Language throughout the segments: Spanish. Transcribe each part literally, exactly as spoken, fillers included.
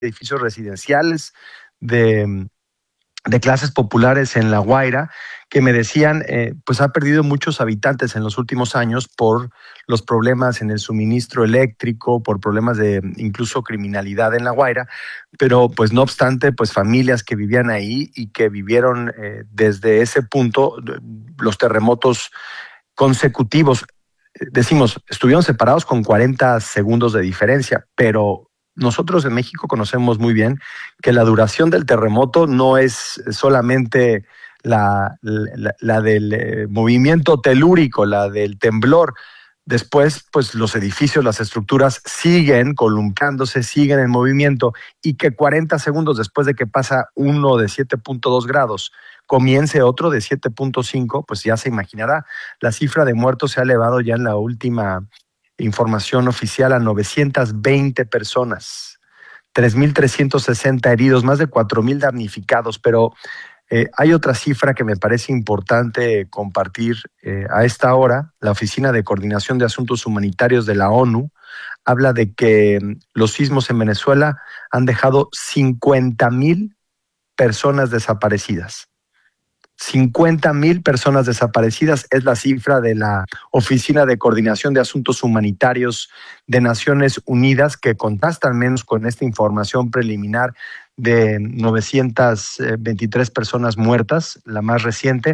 edificios residenciales de, de clases populares en La Guaira, que me decían, eh, pues ha perdido muchos habitantes en los últimos años por los problemas en el suministro eléctrico, por problemas de incluso criminalidad en La Guaira, pero pues no obstante, pues familias que vivían ahí y que vivieron eh, desde ese punto los terremotos consecutivos. Decimos, estuvieron separados con cuarenta segundos de diferencia, pero nosotros en México conocemos muy bien que la duración del terremoto no es solamente la, la, la del eh, movimiento telúrico, la del temblor. Después, pues los edificios, las estructuras siguen columpiándose, siguen en movimiento, y que cuarenta segundos después de que pasa uno de siete punto dos grados, comience otro de siete punto cinco, pues ya se imaginará. La cifra de muertos se ha elevado ya en la última información oficial a novecientas veinte personas, tres mil trescientos sesenta heridos, más de cuatro mil damnificados, pero Eh, hay otra cifra que me parece importante compartir eh, a esta hora. La Oficina de Coordinación de Asuntos Humanitarios de la ONU habla de que los sismos en Venezuela han dejado cincuenta mil personas desaparecidas. cincuenta mil personas desaparecidas es la cifra de la Oficina de Coordinación de Asuntos Humanitarios de Naciones Unidas, que contrasta al menos con esta información preliminar de novecientas veintitrés personas muertas, la más reciente,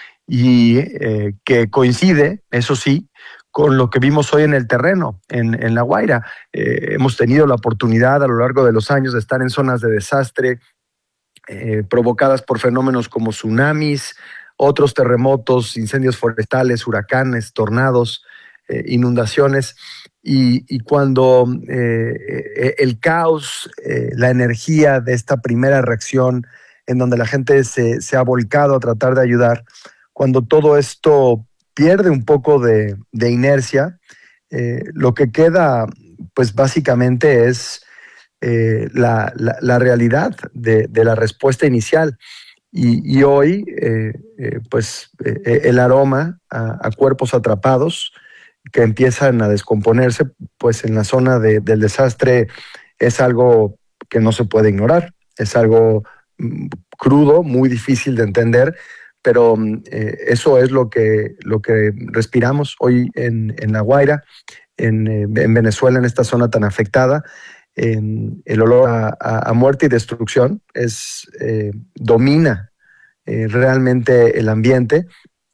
y eh, que coincide, eso sí, con lo que vimos hoy en el terreno, en, en La Guaira. Eh, hemos tenido la oportunidad a lo largo de los años de estar en zonas de desastre, Eh, provocadas por fenómenos como tsunamis, otros terremotos, incendios forestales, huracanes, tornados, eh, inundaciones, y, y cuando eh, el caos, eh, la energía de esta primera reacción en donde la gente se, se ha volcado a tratar de ayudar, cuando todo esto pierde un poco de, de inercia, eh, lo que queda pues básicamente es Eh, la, la, la realidad de, de la respuesta inicial. Y, y hoy, eh, eh, pues, eh, el aroma a, a cuerpos atrapados que empiezan a descomponerse, pues en la zona de, del desastre es algo que no se puede ignorar, es algo mm, crudo, muy difícil de entender, pero eh, eso es lo que, lo que respiramos hoy en, en La Guaira, en, en Venezuela, en esta zona tan afectada. Eh, el olor a, a, a muerte y destrucción es, eh, domina eh, realmente el ambiente.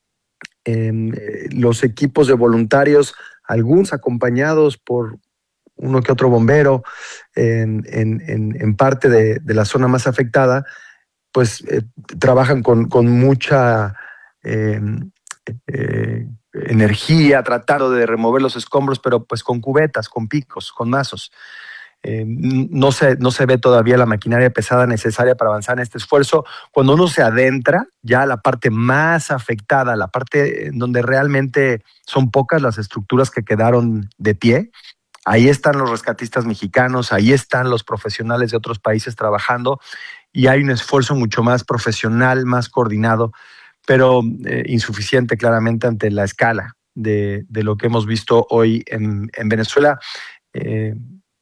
Eh, los equipos de voluntarios, algunos acompañados por uno que otro bombero en, en, en, en parte de, de la zona más afectada, pues eh, trabajan con, con mucha eh, eh, energía, tratando de remover los escombros, pero pues con cubetas, con picos, con mazos. Eh, no, se, no se ve todavía la maquinaria pesada necesaria para avanzar en este esfuerzo. Cuando uno se adentra ya a la parte más afectada, la parte en donde realmente son pocas las estructuras que quedaron de pie, ahí están los rescatistas mexicanos, ahí están los profesionales de otros países trabajando, y hay un esfuerzo mucho más profesional, más coordinado, pero eh, insuficiente claramente ante la escala de, de lo que hemos visto hoy en, en Venezuela. Eh,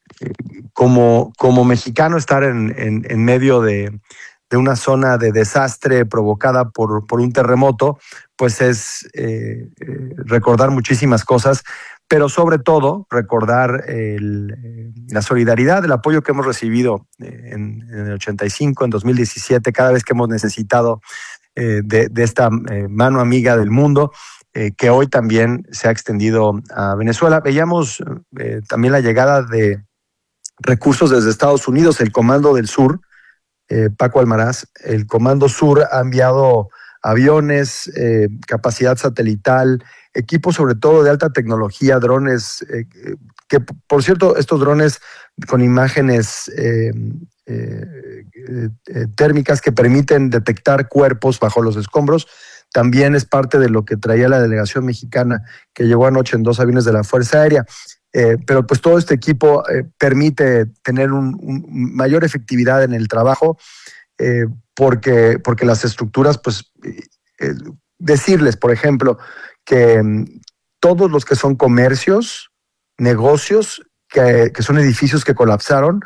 Como, como mexicano, estar en, en, en medio de, de una zona de desastre provocada por, por un terremoto, pues es eh, eh, recordar muchísimas cosas, pero sobre todo recordar el, eh, la solidaridad, el apoyo que hemos recibido en, en el ochenta y cinco, en dos mil diecisiete, cada vez que hemos necesitado eh, de, de esta eh, mano amiga del mundo, eh, que hoy también se ha extendido a Venezuela. Veíamos eh, también la llegada de recursos desde Estados Unidos, el Comando del Sur, eh, Paco Almaraz, el Comando Sur ha enviado aviones, eh, capacidad satelital, equipos sobre todo de alta tecnología, drones, eh, que por cierto, estos drones con imágenes eh, eh, eh, térmicas que permiten detectar cuerpos bajo los escombros, también es parte de lo que traía la delegación mexicana que llegó anoche en dos aviones de la Fuerza Aérea. Eh, pero pues todo este equipo eh, permite tener un, un mayor efectividad en el trabajo, eh, porque, porque las estructuras, pues eh, decirles, por ejemplo, que mm, todos los que son comercios, negocios, que, que son edificios que colapsaron,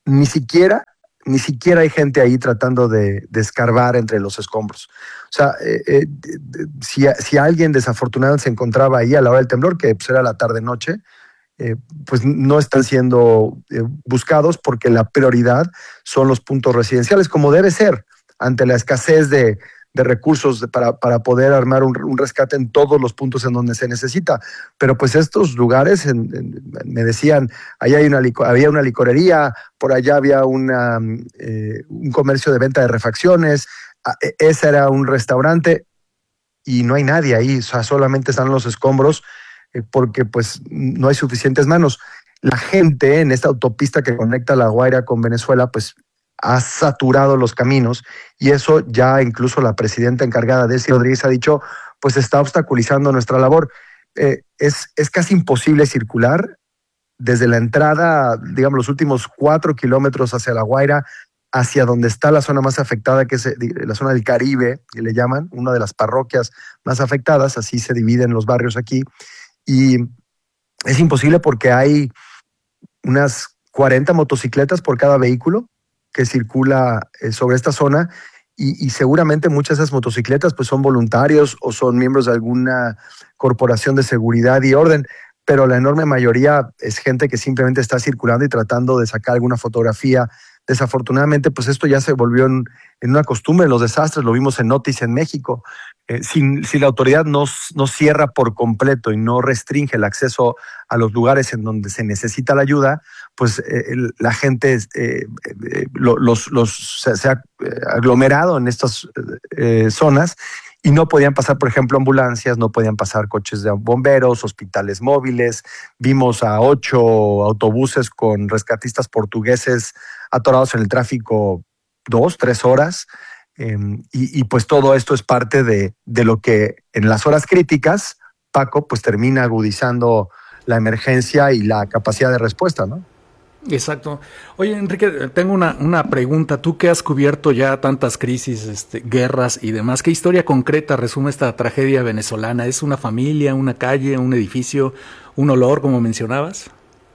ni siquiera, ni siquiera hay gente ahí tratando de, de escarbar entre los escombros. O sea, eh, eh, si, si alguien desafortunado se encontraba ahí a la hora del temblor, que pues era la tarde-noche, eh, pues no están siendo eh, buscados porque la prioridad son los puntos residenciales, como debe ser, ante la escasez de, de recursos de, para, para poder armar un, un rescate en todos los puntos en donde se necesita. Pero pues estos lugares, en, en, me decían, allá hay una, había una licorería, por allá había una, eh, un comercio de venta de refacciones, ese era un restaurante y no hay nadie ahí, o sea, solamente están los escombros eh, porque pues no hay suficientes manos. La gente en esta autopista que conecta La Guaira con Venezuela, pues ha saturado los caminos y eso ya incluso la presidenta encargada, Delcy Rodríguez, ha dicho, pues está obstaculizando nuestra labor. Eh, es, es casi imposible circular desde la entrada, digamos, los últimos cuatro kilómetros hacia La Guaira, hacia donde está la zona más afectada, que es la zona del Caribe, que le llaman, una de las parroquias más afectadas, así se dividen los barrios aquí, y es imposible porque hay unas cuarenta motocicletas por cada vehículo que circula sobre esta zona, y, y seguramente muchas de esas motocicletas pues son voluntarios o son miembros de alguna corporación de seguridad y orden, pero la enorme mayoría es gente que simplemente está circulando y tratando de sacar alguna fotografía. Desafortunadamente, pues esto ya se volvió en, en una costumbre en los desastres, lo vimos en Otis en México. Eh, si, si la autoridad no, no cierra por completo y no restringe el acceso a los lugares en donde se necesita la ayuda, pues eh, el, la gente eh, eh, los, los, se, se ha aglomerado en estas eh, zonas y no podían pasar, por ejemplo, ambulancias, no podían pasar coches de bomberos, hospitales móviles. Vimos a ocho autobuses con rescatistas portugueses atorados en el tráfico dos, tres horas. Eh, y, y pues todo esto es parte de, de lo que en las horas críticas, Paco, pues termina agudizando la emergencia y la capacidad de respuesta, ¿no? Exacto. Oye, Enrique, tengo una, una pregunta. Tú que has cubierto ya tantas crisis, este, guerras y demás, ¿qué historia concreta resume esta tragedia venezolana? ¿Es una familia, una calle, un edificio, un olor, como mencionabas?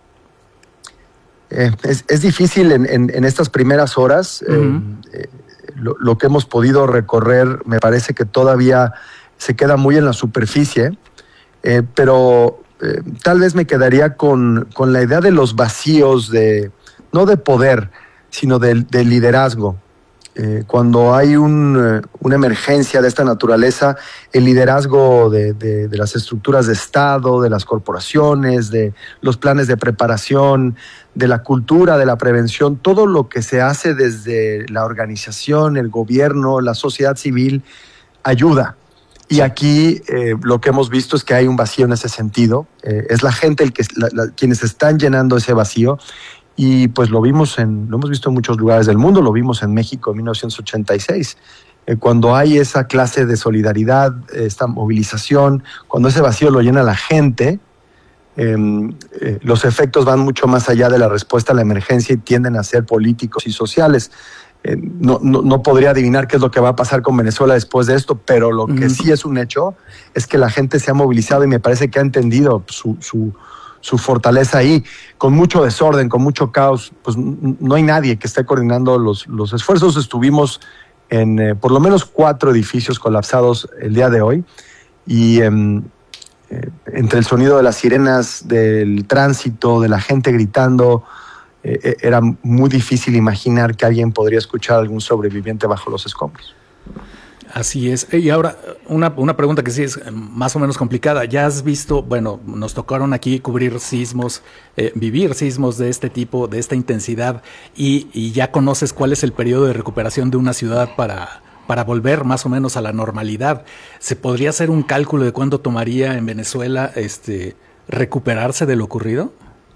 Eh, es, es difícil en, en, en estas primeras horas. Uh-huh. eh, lo, lo que hemos podido recorrer me parece que todavía se queda muy en la superficie, eh, pero... Eh, tal vez me quedaría con, con la idea de los vacíos, de no de poder, sino de, de liderazgo. Eh, cuando hay un, una emergencia de esta naturaleza, el liderazgo de, de, de las estructuras de Estado, de las corporaciones, de los planes de preparación, de la cultura, de la prevención, todo lo que se hace desde la organización, el gobierno, la sociedad civil, ayuda. Y aquí eh, lo que hemos visto es que hay un vacío en ese sentido. Eh, es la gente el que, la, la, quienes están llenando ese vacío. Y pues lo vimos en, lo hemos visto en muchos lugares del mundo. Lo vimos en México en mil novecientos ochenta y seis. Eh, cuando hay esa clase de solidaridad, esta movilización, cuando ese vacío lo llena la gente, eh, eh, los efectos van mucho más allá de la respuesta a la emergencia y tienden a ser políticos y sociales. Eh, no, no, no podría adivinar qué es lo que va a pasar con Venezuela después de esto, pero lo que uh-huh. sí es un hecho es que la gente se ha movilizado y me parece que ha entendido su, su, su fortaleza ahí, con mucho desorden, con mucho caos. Pues no hay nadie que esté coordinando los, los esfuerzos. Estuvimos en eh, por lo menos cuatro edificios colapsados el día de hoy y eh, eh, entre el sonido de las sirenas, del tránsito, de la gente gritando, Eh, era muy difícil imaginar que alguien podría escuchar a algún sobreviviente bajo los escombros. Así es. Y ahora, una, una pregunta que sí es más o menos complicada. Ya has visto, bueno, nos tocaron aquí cubrir sismos, eh, vivir sismos de este tipo, de esta intensidad, y, y ya conoces cuál es el periodo de recuperación de una ciudad para, para volver más o menos a la normalidad. ¿Se podría hacer un cálculo de cuánto tomaría en Venezuela este, recuperarse de lo ocurrido?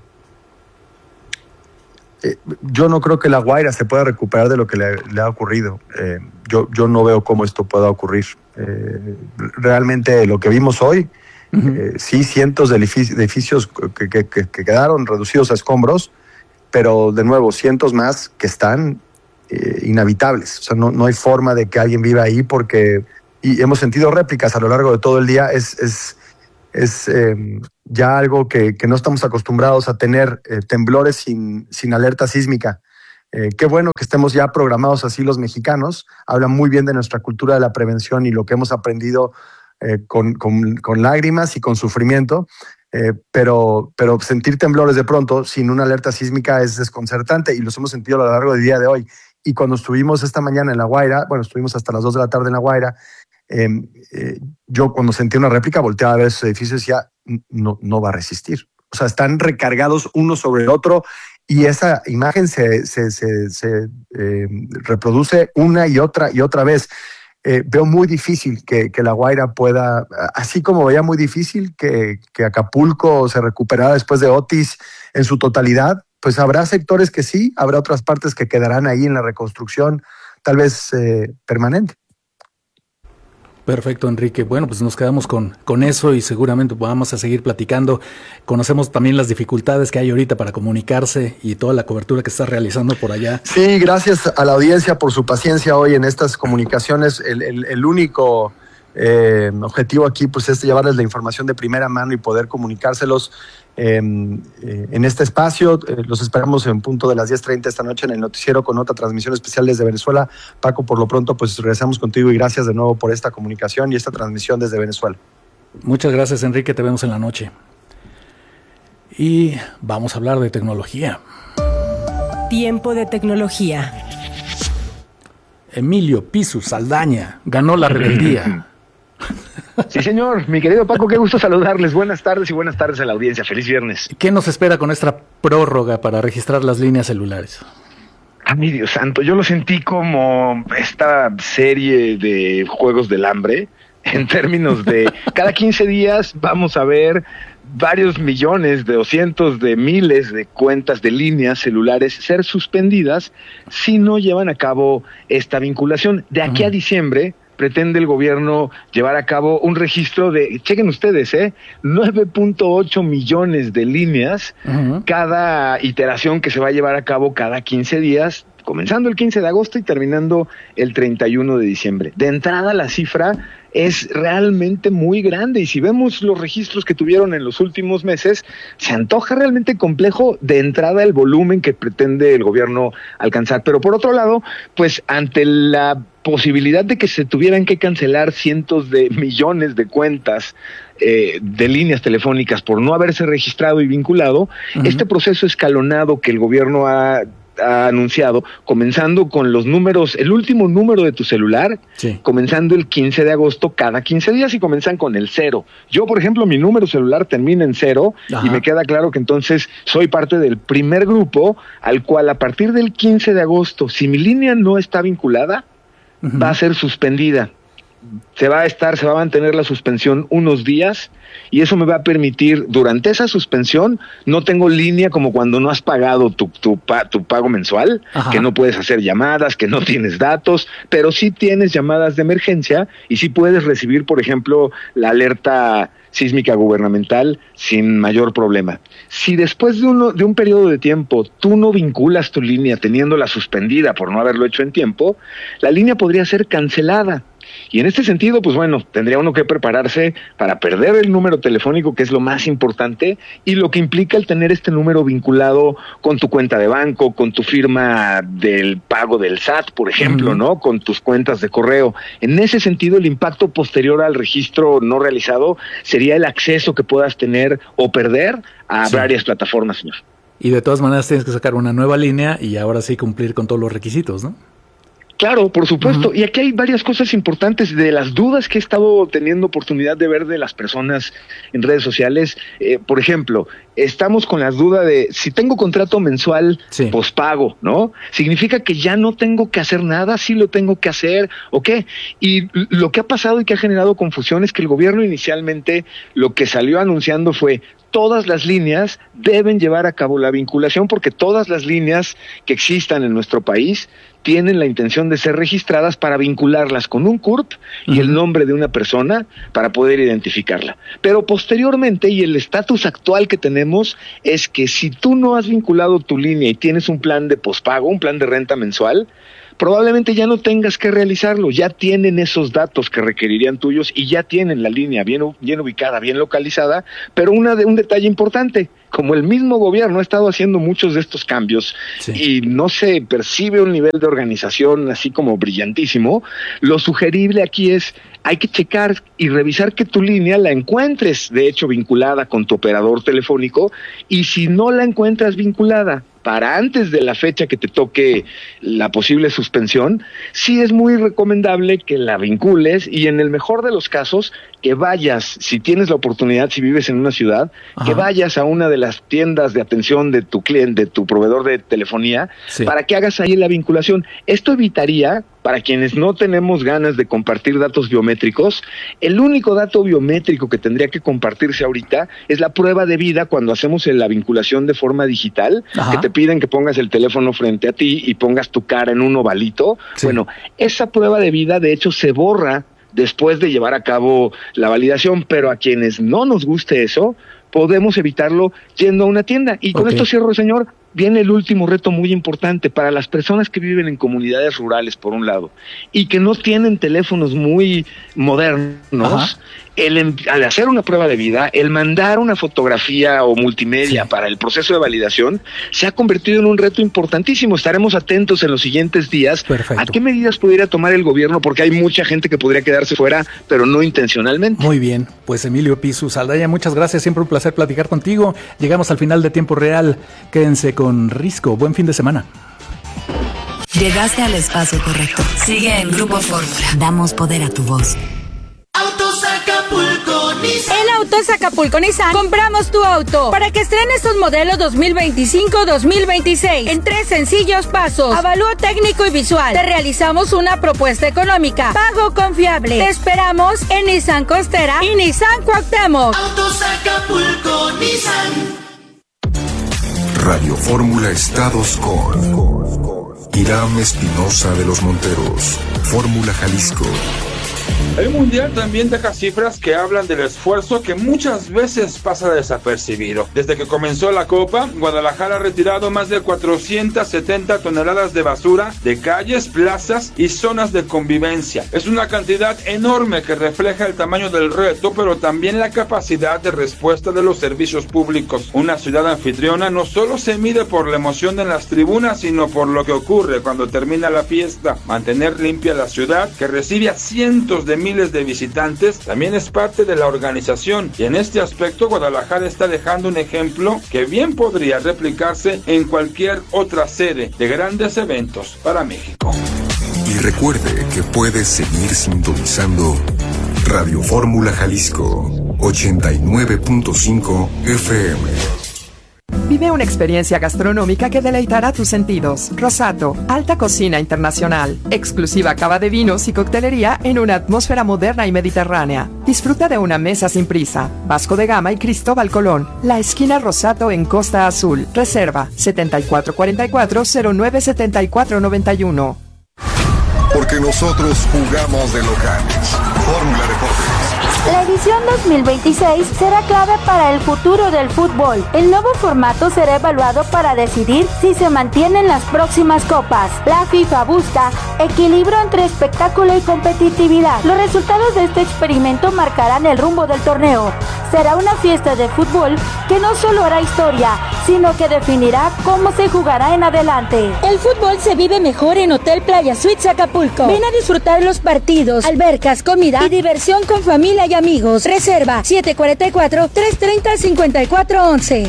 Eh, yo no creo que La Guaira se pueda recuperar de lo que le, le ha ocurrido. Eh, yo, yo no veo cómo esto pueda ocurrir. Eh, realmente lo que vimos hoy, uh-huh. eh, sí, cientos de edificios que, que, que, que quedaron reducidos a escombros, pero de nuevo, cientos más que están eh, inhabitables. O sea, no, no hay forma de que alguien viva ahí porque... Y hemos sentido réplicas a lo largo de todo el día. Es... es Es eh, ya algo que, que no estamos acostumbrados a tener, eh, temblores sin, sin alerta sísmica. Eh, qué bueno que estemos ya programados así los mexicanos. Habla muy bien de nuestra cultura de la prevención y lo que hemos aprendido eh, con, con, con lágrimas y con sufrimiento. Eh, pero, pero sentir temblores de pronto sin una alerta sísmica es desconcertante y los hemos sentido a lo largo del día de hoy. Y cuando estuvimos esta mañana en La Guaira, bueno, estuvimos hasta las dos de la tarde en La Guaira, eh, eh, yo cuando sentí una réplica volteaba a ver esos edificios y decía, no, no va a resistir. O sea, están recargados uno sobre el otro y esa imagen se, se, se, se eh, reproduce una y otra y otra vez. Eh, veo muy difícil que, que La Guaira pueda, así como veía muy difícil que, que Acapulco se recuperara después de Otis en su totalidad, pues habrá sectores que sí, habrá otras partes que quedarán ahí en la reconstrucción, tal vez eh, permanente. Perfecto, Enrique. Bueno, pues nos quedamos con, con eso y seguramente vamos a seguir platicando. Conocemos también las dificultades que hay ahorita para comunicarse y toda la cobertura que estás realizando por allá. Sí, gracias a la audiencia por su paciencia hoy en estas comunicaciones. El, el, el único eh, objetivo aquí pues, es llevarles la información de primera mano y poder comunicárselos eh, eh, en este espacio. Eh, los esperamos en punto de las diez treinta esta noche en el noticiero con otra transmisión especial desde Venezuela. Paco, por lo pronto, pues regresamos contigo y gracias de nuevo por esta comunicación y esta transmisión desde Venezuela. Muchas gracias, Enrique. Te vemos en la noche. Y vamos a hablar de tecnología. Tiempo de tecnología. Emilio Pisu Saldaña ganó la rebeldía. Sí, señor. Mi querido Paco, qué gusto saludarles. Buenas tardes y buenas tardes a la audiencia. Feliz viernes. ¿Qué nos espera con esta prórroga para registrar las líneas celulares? Ay, Dios santo, yo lo sentí como esta serie de Juegos del Hambre, en términos de cada quince días vamos a ver varios millones de o cientos de miles de cuentas de líneas celulares ser suspendidas si no llevan a cabo esta vinculación. De aquí uh-huh. a diciembre pretende el gobierno llevar a cabo un registro de, chequen ustedes, ¿eh? nueve punto ocho millones de líneas, uh-huh. cada iteración que se va a llevar a cabo cada quince días, comenzando el quince de agosto y terminando el treinta y uno de diciembre. De entrada la cifra es realmente muy grande y si vemos los registros que tuvieron en los últimos meses, se antoja realmente complejo de entrada el volumen que pretende el gobierno alcanzar. Pero por otro lado, pues ante la posibilidad de que se tuvieran que cancelar cientos de millones de cuentas eh, de líneas telefónicas por no haberse registrado y vinculado, uh-huh. este proceso escalonado que el gobierno ha ha anunciado, comenzando con los números, el último número de tu celular, sí. comenzando el quince de agosto cada quince días y comienzan con el cero. Yo, por ejemplo, mi número celular termina en cero Ajá. y me queda claro que entonces soy parte del primer grupo al cual a partir del quince de agosto, si mi línea no está vinculada, uh-huh. va a ser suspendida. Se va a estar, se va a mantener la suspensión unos días y eso me va a permitir, durante esa suspensión, no tengo línea como cuando no has pagado tu, tu, tu pago mensual, Ajá. que no puedes hacer llamadas, que no tienes datos, pero sí tienes llamadas de emergencia y sí puedes recibir, por ejemplo, la alerta sísmica gubernamental sin mayor problema. Si después de, uno, de un periodo de tiempo tú no vinculas tu línea teniéndola suspendida por no haberlo hecho en tiempo, la línea podría ser cancelada. Y en este sentido, pues bueno, tendría uno que prepararse para perder el número telefónico, que es lo más importante, y lo que implica el tener este número vinculado con tu cuenta de banco, con tu firma del pago del S A T, por ejemplo, uh-huh. ¿no? Con tus cuentas de correo. En ese sentido, el impacto posterior al registro no realizado sería el acceso que puedas tener o perder a sí. varias plataformas, señor. Y de todas maneras tienes que sacar una nueva línea y ahora sí cumplir con todos los requisitos, ¿no? Claro, por supuesto. Uh-huh. Y aquí hay varias cosas importantes de las dudas que he estado teniendo oportunidad de ver de las personas en redes sociales. Eh, por ejemplo, estamos con la duda de si tengo contrato mensual sí. pospago, ¿no? ¿Significa que ya no tengo que hacer nada? ¿Sí lo tengo que hacer? ¿O qué? Y lo que ha pasado y que ha generado confusión es que el gobierno inicialmente lo que salió anunciando fue todas las líneas deben llevar a cabo la vinculación porque todas las líneas que existan en nuestro país tienen la intención de ser registradas para vincularlas con un C U R P y uh-huh. el nombre de una persona para poder identificarla. Pero posteriormente, y el estatus actual que tenemos, es que si tú no has vinculado tu línea y tienes un plan de pospago, un plan de renta mensual, probablemente ya no tengas que realizarlo, ya tienen esos datos que requerirían tuyos y ya tienen la línea bien, bien ubicada, bien localizada, pero una de un detalle importante, como el mismo gobierno ha estado haciendo muchos de estos cambios sí. y no se percibe un nivel de organización así como brillantísimo, lo sugerible aquí es, hay que checar y revisar que tu línea la encuentres, de hecho, vinculada con tu operador telefónico, y si no la encuentras vinculada para antes de la fecha que te toque la posible suspensión, sí es muy recomendable que la vincules y en el mejor de los casos, que vayas, si tienes la oportunidad, si vives en una ciudad, Ajá. que vayas a una de las tiendas de atención de tu cliente, de tu proveedor de telefonía, sí. para que hagas ahí la vinculación. Esto evitaría, para quienes no tenemos ganas de compartir datos biométricos, el único dato biométrico que tendría que compartirse ahorita es la prueba de vida cuando hacemos la vinculación de forma digital, Ajá. que te piden que pongas el teléfono frente a ti y pongas tu cara en un ovalito. Sí. Bueno, esa prueba de vida de hecho se borra después de llevar a cabo la validación, pero a quienes no nos guste eso, podemos evitarlo yendo a una tienda. Y con okay. esto cierro, señor, viene el último reto muy importante para las personas que viven en comunidades rurales, por un lado, y que no tienen teléfonos muy modernos. Ajá. El, al hacer una prueba de vida, el mandar una fotografía o multimedia sí. para el proceso de validación se ha convertido en un reto importantísimo. Estaremos atentos en los siguientes días Perfecto. a qué medidas pudiera tomar el gobierno, porque hay mucha gente que podría quedarse fuera, pero no intencionalmente. Muy bien, pues Emilio Pisu Saldaya, muchas gracias, siempre un placer platicar contigo. Llegamos al final de Tiempo Real, quédense con Risco, buen fin de semana. Llegaste al espacio correcto. Sigue en Grupo Fórmula. Damos poder a tu voz. Autos Acapulco Nissan. En Autos Acapulco Nissan compramos tu auto para que estrenes tus modelos dos mil veinticinco dos mil veintiséis en tres sencillos pasos. Avalúo técnico y visual. Te realizamos una propuesta económica. Pago confiable. Te esperamos en Nissan Costera y Nissan Cuauhtémoc. Autos Acapulco Nissan. Radio Fórmula Estados con Hiram Espinosa de los Monteros. Fórmula Jalisco. El Mundial también deja cifras que hablan del esfuerzo que muchas veces pasa desapercibido. Desde que comenzó la Copa, Guadalajara ha retirado más de cuatrocientas setenta toneladas de basura de calles, plazas y zonas de convivencia. Es una cantidad enorme que refleja el tamaño del reto, pero también la capacidad de respuesta de los servicios públicos. Una ciudad anfitriona no solo se mide por la emoción en las tribunas, sino por lo que ocurre cuando termina la fiesta. Mantener limpia la ciudad, que recibe a cientos de miles de visitantes, también es parte de la organización, y en este aspecto Guadalajara está dejando un ejemplo que bien podría replicarse en cualquier otra sede de grandes eventos para México. Y recuerde que puede seguir sintonizando Radio Fórmula Jalisco ochenta y nueve punto cinco F M. Vive una experiencia gastronómica que deleitará tus sentidos. Rosato, alta cocina internacional, exclusiva cava de vinos y coctelería en una atmósfera moderna y mediterránea. Disfruta de una mesa sin prisa. Vasco de Gama y Cristóbal Colón, la esquina Rosato en Costa Azul. Reserva setenta y cuatro cuarenta y cuatro cero nueve setenta y cuatro noventa y uno. Porque nosotros jugamos de locales. Fórmula Deportes. La edición dos mil veintiséis será clave para el futuro del fútbol. El nuevo formato será evaluado para decidir si se mantienen las próximas copas. La FIFA busca equilibrio entre espectáculo y competitividad. Los resultados de este experimento marcarán el rumbo del torneo. Será una fiesta de fútbol que no solo hará historia, sino que definirá cómo se jugará en adelante. El fútbol se vive mejor en Hotel Playa Suites Acapulco. Ven a disfrutar los partidos, albercas, comida y diversión con familia y amigos. Reserva siete cuatro cuatro, tres tres cero, cinco cuatro once.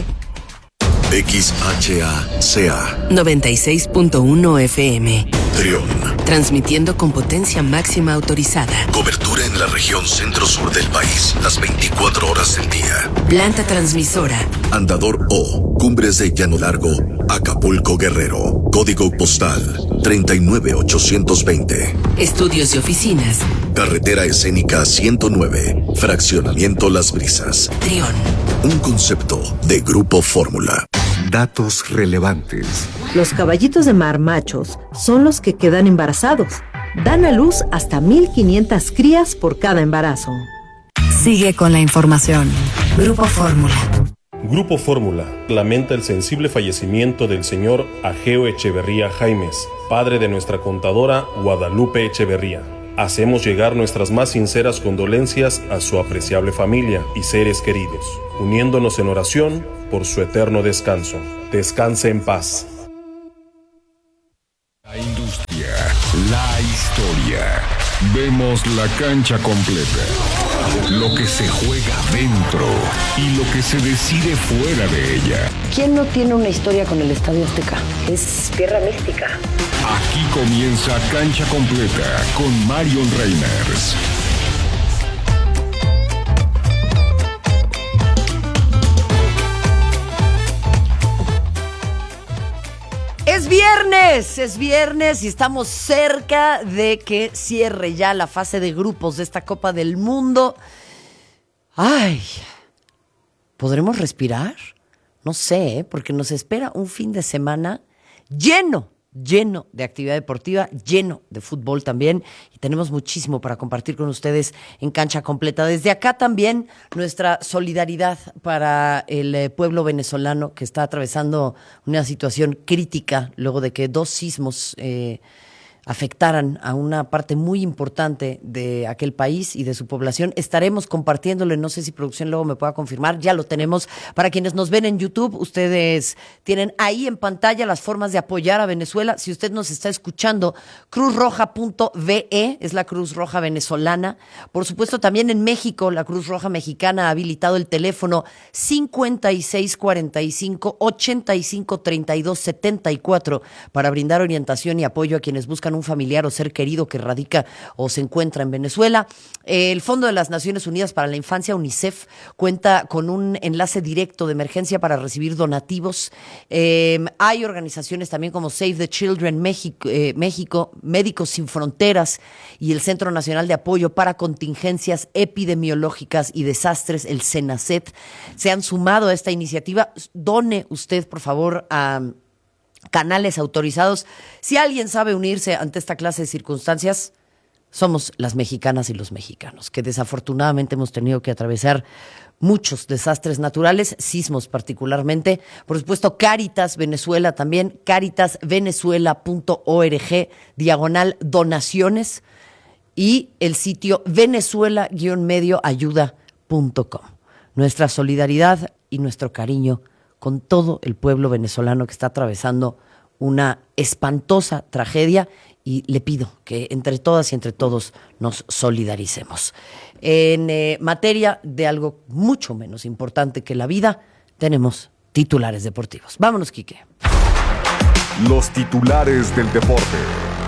X H A C A noventa y seis punto uno F M. Trión. Transmitiendo con potencia máxima autorizada. Cobertura en la región centro-sur del país, las veinticuatro horas del día. Planta transmisora. Andador O, Cumbres de Llano Largo, Acapulco, Guerrero. Código postal treinta y nueve ochocientos veinte. Estudios y oficinas. Carretera escénica ciento nueve, Fraccionamiento Las Brisas. Trión. Un concepto de Grupo Fórmula. Datos relevantes. Los caballitos de mar machos son los que quedan embarazados. Dan a luz hasta mil quinientas crías por cada embarazo. Sigue con la información. Grupo Fórmula. Grupo Fórmula lamenta el sensible fallecimiento del señor Ageo Echeverría Jaimes, padre de nuestra contadora Guadalupe Echeverría. Hacemos llegar nuestras más sinceras condolencias a su apreciable familia y seres queridos, uniéndonos en oración por su eterno descanso. Descanse en paz. La industria, la historia. Vemos la cancha completa. Lo que se juega dentro y lo que se decide fuera de ella. ¿Quién no tiene una historia con el Estadio Azteca? Es tierra mística. Aquí comienza Cancha Completa con Marion Reimers. Es viernes, es viernes y estamos cerca de que cierre ya la fase de grupos de esta Copa del Mundo. Ay, ¿podremos respirar? No sé, ¿eh? Porque nos espera un fin de semana lleno, lleno de actividad deportiva, lleno de fútbol también, y tenemos muchísimo para compartir con ustedes en Cancha Completa. Desde acá también nuestra solidaridad para el eh, pueblo venezolano que está atravesando una situación crítica luego de que dos sismos eh, afectaran a una parte muy importante de aquel país y de su población. Estaremos compartiéndole, no sé si producción luego me pueda confirmar, ya lo tenemos. Para quienes nos ven en YouTube, ustedes tienen ahí en pantalla las formas de apoyar a Venezuela. Si usted nos está escuchando, cruz roja punto v e es la Cruz Roja venezolana. Por supuesto, también en México, la Cruz Roja mexicana ha habilitado el teléfono cincuenta y seis cuarenta y cinco, ochenta y cinco treinta y dos setenta y cuatro para brindar orientación y apoyo a quienes buscan un familiar o ser querido que radica o se encuentra en Venezuela. El Fondo de las Naciones Unidas para la Infancia, UNICEF, cuenta con un enlace directo de emergencia para recibir donativos. Eh, hay organizaciones también como Save the Children México, eh, México, Médicos Sin Fronteras y el Centro Nacional de Apoyo para Contingencias Epidemiológicas y Desastres, el CENACET, se han sumado a esta iniciativa. Done usted, por favor, a canales autorizados. Si alguien sabe unirse ante esta clase de circunstancias, somos las mexicanas y los mexicanos, que desafortunadamente hemos tenido que atravesar muchos desastres naturales, sismos particularmente. Por supuesto, Cáritas Venezuela también, cáritas venezuela punto org, diagonal donaciones, y el sitio venezuela medio ayuda punto com. Nuestra solidaridad y nuestro cariño con todo el pueblo venezolano que está atravesando una espantosa tragedia, y le pido que entre todas y entre todos nos solidaricemos. En eh, materia de algo mucho menos importante que la vida, tenemos titulares deportivos. Vámonos, Quique. Los titulares del deporte.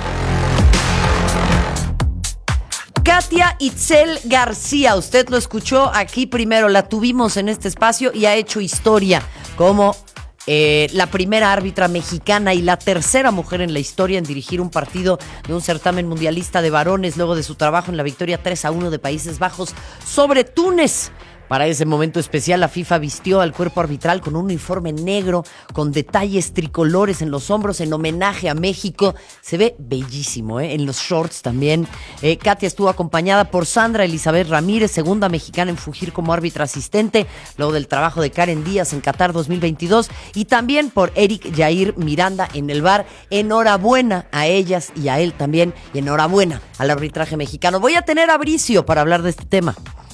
Katia Itzel García, usted lo escuchó aquí primero, la tuvimos en este espacio y ha hecho historia como eh, la primera árbitra mexicana y la tercera mujer en la historia en dirigir un partido de un certamen mundialista de varones luego de su trabajo en la victoria tres a uno de Países Bajos sobre Túnez. Para ese momento especial, la FIFA vistió al cuerpo arbitral con un uniforme negro con detalles tricolores en los hombros en homenaje a México. Se ve bellísimo, ¿eh? En los shorts también. Eh, Katia estuvo acompañada por Sandra Elizabeth Ramírez, segunda mexicana en fungir como árbitra asistente, luego del trabajo de Karen Díaz en Qatar dos mil veintidós, y también por Eric Jair Miranda en el V A R. Enhorabuena a ellas y a él también, y enhorabuena al arbitraje mexicano. Voy a tener a Bricio para hablar de este tema.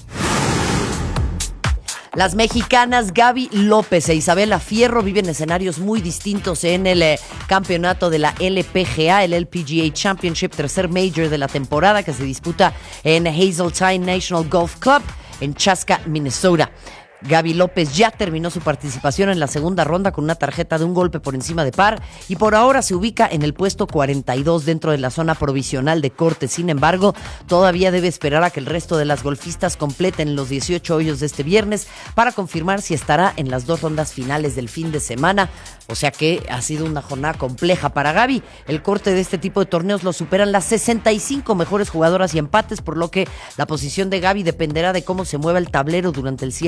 Las mexicanas Gaby López e Isabela Fierro viven escenarios muy distintos en el eh, campeonato de la L P G A, el L P G A Championship, tercer major de la temporada, que se disputa en Hazeltine National Golf Club en Chaska, Minnesota. Gaby López ya terminó su participación en la segunda ronda con una tarjeta de un golpe por encima de par y por ahora se ubica en el puesto cuarenta y dos dentro de la zona provisional de corte. Sin embargo, todavía debe esperar a que el resto de las golfistas completen los dieciocho hoyos de este viernes para confirmar si estará en las dos rondas finales del fin de semana. O sea que ha sido una jornada compleja para Gaby. El corte de este tipo de torneos lo superan las sesenta y cinco mejores jugadoras y empates, por lo que la posición de Gaby dependerá de cómo se mueva el tablero durante el cierre de la jornada.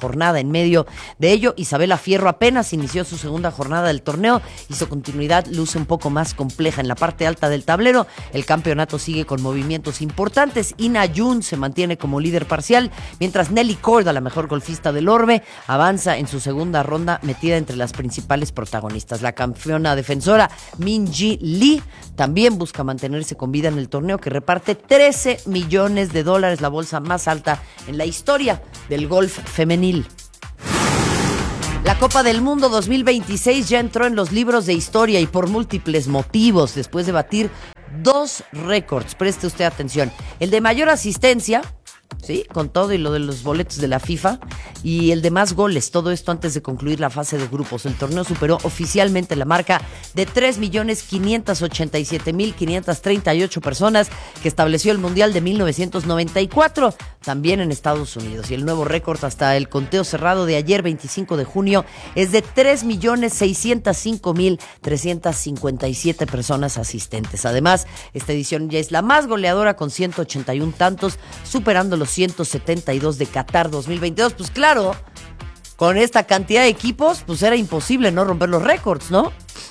jornada. En medio de ello, Isabela Fierro apenas inició su segunda jornada del torneo y su continuidad luce un poco más compleja. En la parte alta del tablero, el campeonato sigue con movimientos importantes. Ina Yun se mantiene como líder parcial, mientras Nelly Korda, la mejor golfista del orbe, avanza en su segunda ronda metida entre las principales protagonistas. La campeona defensora Minjee Lee también busca mantenerse con vida en el torneo, que reparte trece millones de dólares, la bolsa más alta en la historia del golf femenil. La Copa del Mundo dos mil veintiséis ya entró en los libros de historia y por múltiples motivos, después de batir dos récords. Preste usted atención. El de mayor asistencia, sí, con todo y lo de los boletos de la FIFA, y el de más goles, todo esto antes de concluir la fase de grupos. El torneo superó oficialmente la marca de tres millones quinientos ochenta y siete mil quinientas treinta y ocho personas que estableció el Mundial de mil novecientos noventa y cuatro, también en Estados Unidos. Y el nuevo récord hasta el conteo cerrado de ayer, veinticinco de junio, es de tres millones seiscientos cinco mil trescientos cincuenta y siete personas asistentes. Además, esta edición ya es la más goleadora con ciento ochenta y uno tantos, superando los ciento setenta y dos de Qatar dos mil veintidós. Pues claro, con esta cantidad de equipos, pues era imposible no romper los récords, ¿no?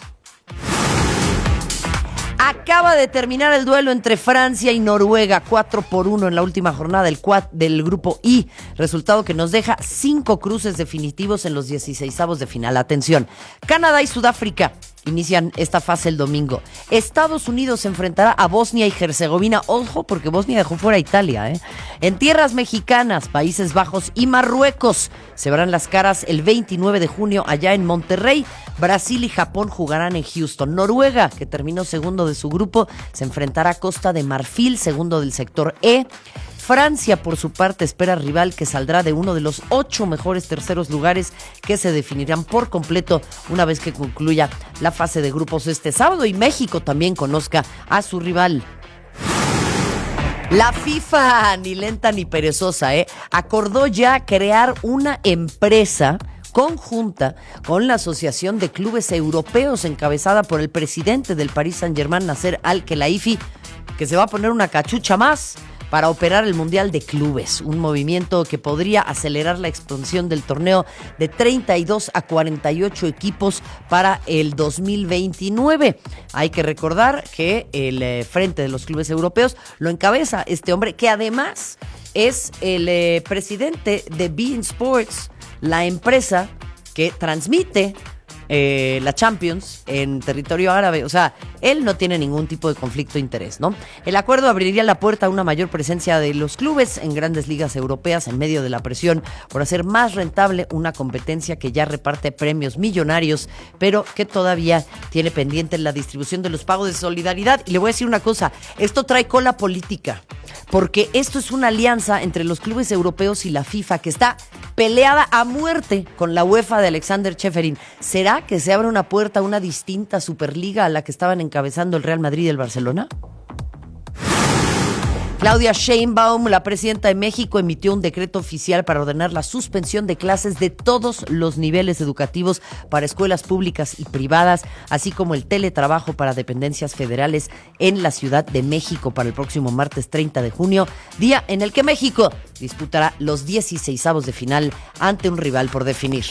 Acaba de terminar el duelo entre Francia y Noruega, cuatro por uno en la última jornada del, quad, del grupo I, resultado que nos deja cinco cruces definitivos en los dieciseisavos de final. Atención, Canadá y Sudáfrica inician esta fase el domingo. Estados Unidos se enfrentará a Bosnia y Herzegovina. Ojo, porque Bosnia dejó fuera a Italia, ¿eh? En tierras mexicanas, Países Bajos y Marruecos se verán las caras el veintinueve de junio allá en Monterrey. Brasil y Japón jugarán en Houston. Noruega, que terminó segundo de su grupo, se enfrentará a Costa de Marfil, segundo del sector E. Francia, por su parte, espera rival que saldrá de uno de los ocho mejores terceros lugares que se definirán por completo una vez que concluya la fase de grupos este sábado, y México también conozca a su rival. La FIFA, ni lenta ni perezosa, ¿eh? acordó ya crear una empresa conjunta con la Asociación de Clubes Europeos, encabezada por el presidente del Paris Saint-Germain, Nasser Al-Khelaifi, que se va a poner una cachucha más para operar el Mundial de Clubes, un movimiento que podría acelerar la expansión del torneo de treinta y dos a cuarenta y ocho equipos para el dos mil veintinueve. Hay que recordar que el eh, Frente de los Clubes Europeos lo encabeza este hombre, que además es el eh, presidente de beIN Sports, la empresa que transmite Eh, la Champions en territorio árabe. O sea, él no tiene ningún tipo de conflicto de interés, ¿no? El acuerdo abriría la puerta a una mayor presencia de los clubes en grandes ligas europeas en medio de la presión por hacer más rentable una competencia que ya reparte premios millonarios, pero que todavía tiene pendiente la distribución de los pagos de solidaridad. Y le voy a decir una cosa, esto trae cola política, porque esto es una alianza entre los clubes europeos y la FIFA que está peleada a muerte con la UEFA de Alexander Čeferin. ¿Será que se abre una puerta a una distinta Superliga a la que estaban encabezando el Real Madrid y el Barcelona? Claudia Sheinbaum, la presidenta de México, emitió un decreto oficial para ordenar la suspensión de clases de todos los niveles educativos para escuelas públicas y privadas, así como el teletrabajo para dependencias federales en la Ciudad de México para el próximo martes treinta de junio, día en el que México disputará los dieciseisavos de final ante un rival por definir.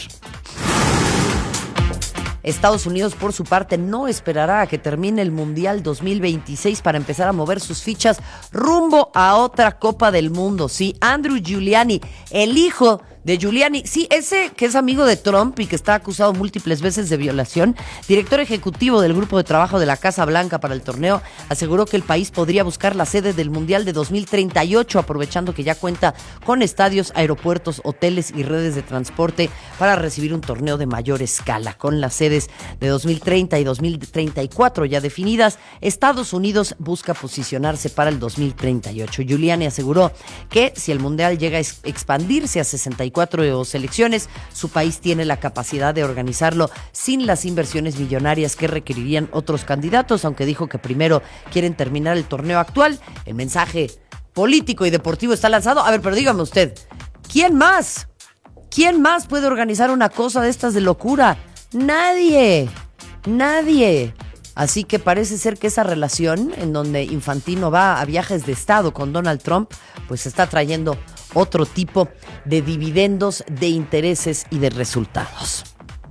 Estados Unidos, por su parte, no esperará a que termine el Mundial dos mil veintiséis para empezar a mover sus fichas rumbo a otra Copa del Mundo. Sí, Andrew Giuliani, el hijo de Giuliani, sí, ese que es amigo de Trump y que está acusado múltiples veces de violación, director ejecutivo del grupo de trabajo de la Casa Blanca para el torneo, aseguró que el país podría buscar la sede del Mundial de dos mil treinta y ocho, aprovechando que ya cuenta con estadios, aeropuertos, hoteles y redes de transporte para recibir un torneo de mayor escala. Con las sedes de dos mil treinta y dos mil treinta y cuatro ya definidas, Estados Unidos busca posicionarse para el dos mil treinta y ocho. Giuliani aseguró que si el Mundial llega a expandirse a sesenta y cuatro selecciones, su país tiene la capacidad de organizarlo sin las inversiones millonarias que requerirían otros candidatos, aunque dijo que primero quieren terminar el torneo actual. El mensaje político y deportivo está lanzado. A ver, pero dígame usted, ¿quién más? ¿Quién más puede organizar una cosa de estas de locura? Nadie, nadie. Así que parece ser que esa relación en donde Infantino va a viajes de estado con Donald Trump, pues está trayendo otro tipo de dividendos, de intereses y de resultados.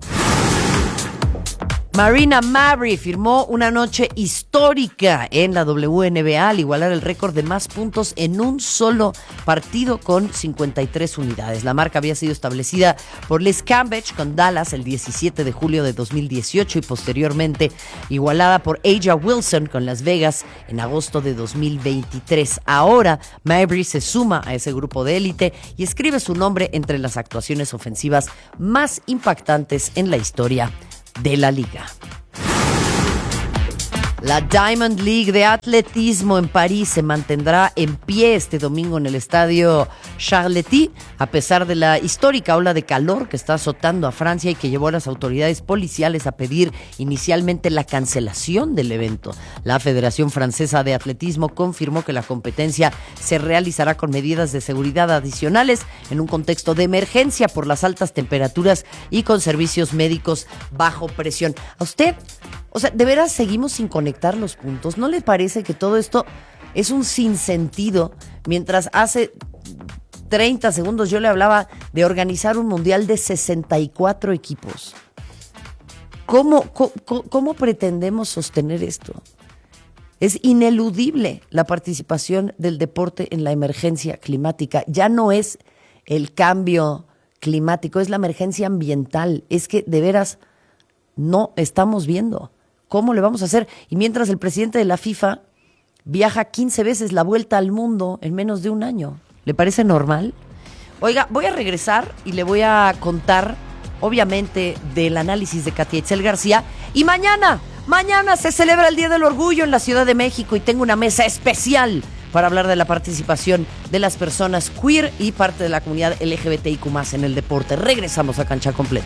Marina Mabrey firmó una noche histórica en la W N B A al igualar el récord de más puntos en un solo partido con cincuenta y tres unidades. La marca había sido establecida por Liz Cambage con Dallas el diecisiete de julio de dos mil dieciocho y posteriormente igualada por A'ja Wilson con Las Vegas en agosto de dos mil veintitrés. Ahora Mabrey se suma a ese grupo de élite y escribe su nombre entre las actuaciones ofensivas más impactantes en la historia de la liga. La Diamond League de atletismo en París se mantendrá en pie este domingo en el estadio Charletti, a pesar de la histórica ola de calor que está azotando a Francia y que llevó a las autoridades policiales a pedir inicialmente la cancelación del evento. La Federación Francesa de Atletismo confirmó que la competencia se realizará con medidas de seguridad adicionales en un contexto de emergencia por las altas temperaturas y con servicios médicos bajo presión. ¿A usted? O sea, ¿de veras seguimos sin conectar los puntos? ¿No le parece que todo esto es un sinsentido? Mientras hace treinta segundos yo le hablaba de organizar un mundial de sesenta y cuatro equipos. ¿Cómo, cómo, cómo pretendemos sostener esto? Es ineludible la participación del deporte en la emergencia climática. Ya no es el cambio climático, es la emergencia ambiental. Es que de veras no estamos viendo cómo le vamos a hacer. Y mientras el presidente de la FIFA viaja quince veces la vuelta al mundo en menos de un año. ¿Le parece normal? Oiga, voy a regresar y le voy a contar, obviamente, del análisis de Katia Itzel García. Y mañana, mañana se celebra el Día del Orgullo en la Ciudad de México y tengo una mesa especial para hablar de la participación de las personas queer y parte de la comunidad L G B T I Q más en el deporte. Regresamos a Cancha Completa.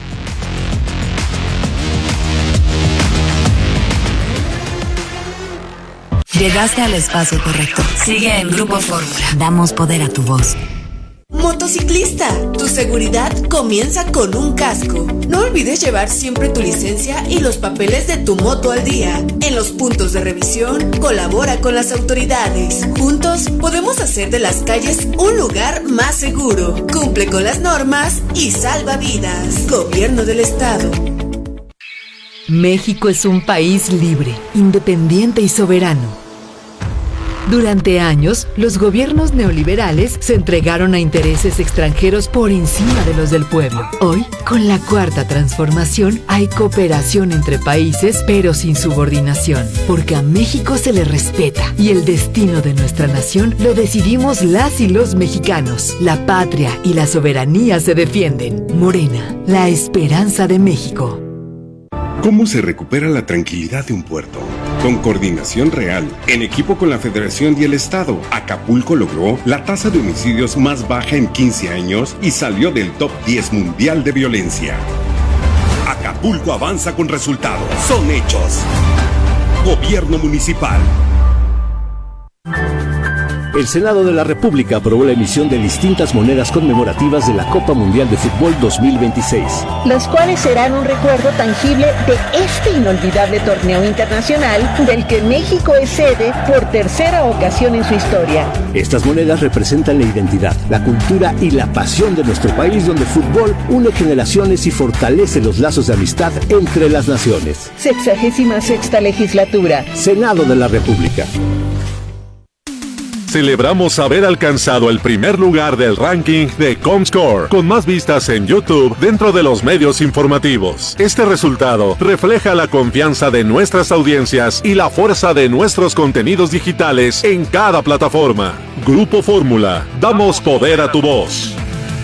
Llegaste al espacio correcto. Sigue en Grupo Fórmula. Damos poder a tu voz. Motociclista, tu seguridad comienza con un casco. No olvides llevar siempre tu licencia y los papeles de tu moto al día. En los puntos de revisión, colabora con las autoridades. Juntos podemos hacer de las calles un lugar más seguro. Cumple con las normas y salva vidas. Gobierno del Estado. México es un país libre, independiente y soberano. Durante años, los gobiernos neoliberales se entregaron a intereses extranjeros por encima de los del pueblo. Hoy, con la cuarta transformación, hay cooperación entre países, pero sin subordinación, porque a México se le respeta y el destino de nuestra nación lo decidimos las y los mexicanos. La patria y la soberanía se defienden. Morena, la esperanza de México. ¿Cómo se recupera la tranquilidad de un puerto? Con coordinación real, en equipo con la Federación y el Estado, Acapulco logró la tasa de homicidios más baja en quince años y salió del top diez mundial de violencia. Acapulco avanza con resultados. Son hechos. Gobierno Municipal. El Senado de la República aprobó la emisión de distintas monedas conmemorativas de la Copa Mundial de Fútbol dos mil veintiséis. Las cuales serán un recuerdo tangible de este inolvidable torneo internacional del que México es sede por tercera ocasión en su historia. Estas monedas representan la identidad, la cultura y la pasión de nuestro país, donde el fútbol une generaciones y fortalece los lazos de amistad entre las naciones. Sexagésima sexta legislatura. Senado de la República. Celebramos haber alcanzado el primer lugar del ranking de Comscore, con más vistas en YouTube dentro de los medios informativos. Este resultado refleja la confianza de nuestras audiencias y la fuerza de nuestros contenidos digitales en cada plataforma. Grupo Fórmula, damos poder a tu voz.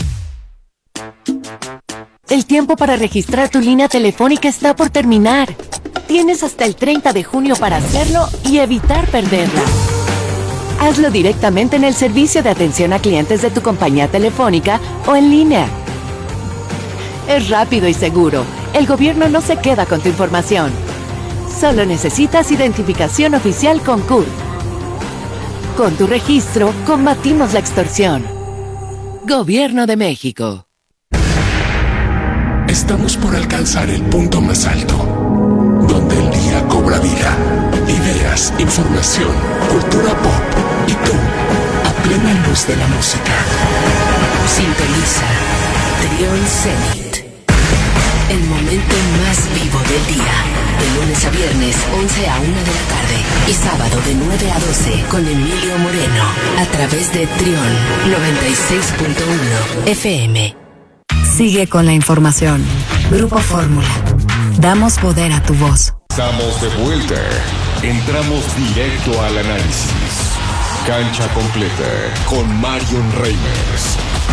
El tiempo para registrar tu línea telefónica está por terminar. Tienes hasta el treinta de junio para hacerlo y evitar perderla. Hazlo directamente en el servicio de atención a clientes de tu compañía telefónica o en línea. Es rápido y seguro. El gobierno no se queda con tu información. Solo necesitas identificación oficial con C U R. Con tu registro, combatimos la extorsión. Gobierno de México. Estamos por alcanzar el punto más alto, donde el día cobra vida. Ideas, información, cultura pop y tú, a pleno la luz de la música. Sintoniza Trión Zenit. El momento más vivo del día. De lunes a viernes, once a una de la tarde. Y sábado de nueve a doce con Emilio Moreno. A través de Trión noventa y seis punto uno F M. Sigue con la información. Grupo Fórmula. Damos poder a tu voz. Estamos de vuelta. Entramos directo al análisis. Cancha completa con Marion Reimers.